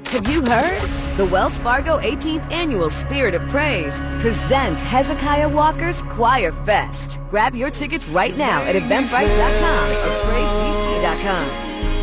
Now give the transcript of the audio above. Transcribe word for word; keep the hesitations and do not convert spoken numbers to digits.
Have you heard? The Wells Fargo eighteenth Annual Spirit of Praise presents Hezekiah Walker's Choir Fest. Grab your tickets right now at eventbrite dot com or praise d c dot com.